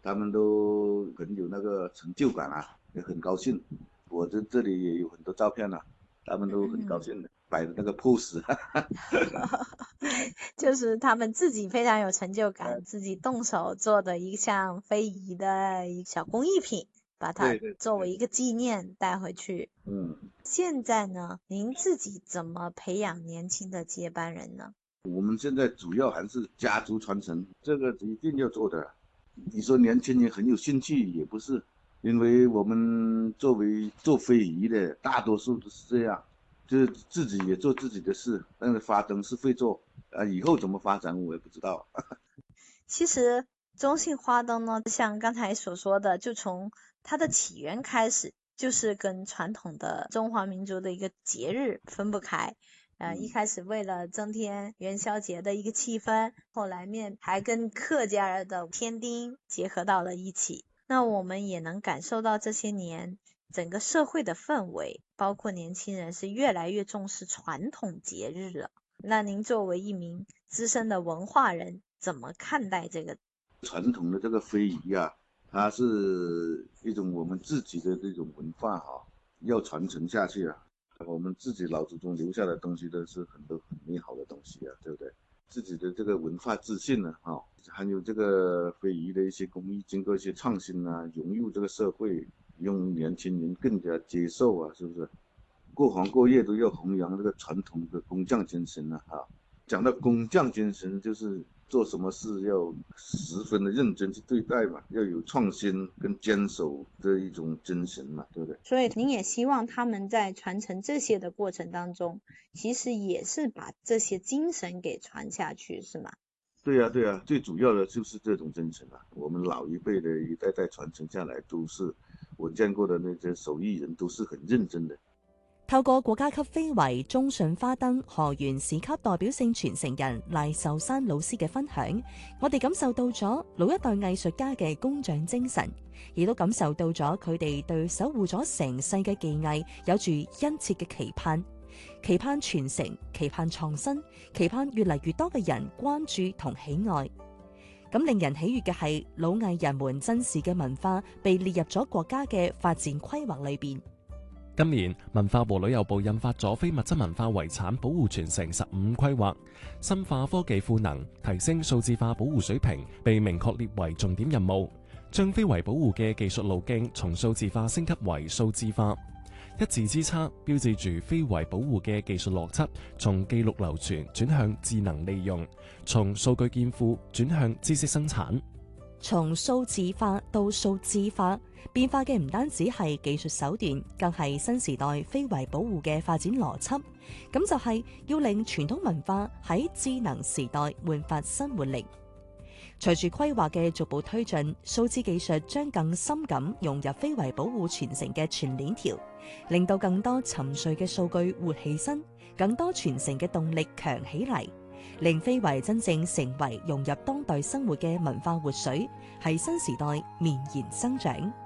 他们都很有那个成就感啊，也很高兴。我这里也有很多照片啊，他们都很高嗯， 兴的摆的那个 pose。 就是他们自己非常有成就感，自己动手做的一项非遗的一小工艺品，把它对对对。 作为一个纪念带回去。 嗯， 现在呢，您自己怎么培养年轻的接班人呢？ 我们现在主要还是家族传承，这个一定要做的。你说年轻人很有兴趣也不是，因为我们作为做非遗的，大多数都是这样，就是自己也做自己的事，但是发灯是会做啊，以后怎么发展我也不知道。 其实中性花灯呢，像刚才所说的，就从它的起源开始，就是跟传统的中华民族的一个节日分不开。一嗯。 开始为了增添元宵节的一个气氛，后来面还跟客家的添丁结合到了一起。那我们也能感受到这些年整个社会的氛围，包括年轻人是越来越重视传统节日了。那您作为一名资深的文化人，怎么看待这个？ 传统的这个非遗啊，它是一种我们自己的这种文化啊，要传承下去啊。我们自己老祖宗留下的东西都是很多很美好的东西啊，对不对？自己的这个文化自信呢，还有这个非遗的一些工艺，经过一些创新啊，融入这个社会，用年轻人更加接受啊，是不是？各行各业都要弘扬这个传统的工匠精神呢，讲到工匠精神，就是做什么事要十分的认真去对待嘛，要有创新跟坚守的一种精神嘛，对不对？ 所以您也希望他们在传承这些的过程当中，其实也是把这些精神给传下去，是吗？ 对呀，对呀，最主要的就是这种精神啊。我们老一辈的一代代传承下来，都是我见过的那些手艺人，都是很認真的。 透過國家級非遺中信花燈河源市級代表性傳承人賴壽山老師嘅分享，我哋感受到咗老一代藝術家嘅工匠精神，亦都感受到咗佢哋對守護咗成世嘅技藝有住殷切嘅期盼，期盼傳承，期盼創新，期盼越嚟越多嘅人關注同喜愛。咁令人喜悅嘅係，老藝人們珍視嘅文化被列入咗國家嘅發展規劃裏邊。 今年文化和旅遊部印發咗非物質文化遺產保護傳承15規劃，深化科技賦能，提升數字化保護水平，被明確列為重點任務，將非遺保護嘅技術路徑從數字化升級為數字化。一字之差，標誌住非遺保護嘅技術邏輯從記錄流傳轉向智能利用，從數據建庫轉向知識生產。 從數字化到數字化，變化嘅唔單止係技術手段，更係新時代非遺保護嘅發展邏輯。咁就係要令傳統文化喺智能時代煥發新活力。隨住規劃嘅逐步推進，數字技術將更深咁融入非遺保護傳承嘅全鏈條，令到更多沉睡嘅數據活起身，更多傳承嘅動力強起嚟。令非遺真正成為融入當代生活嘅文化活水，係新時代綿延生長。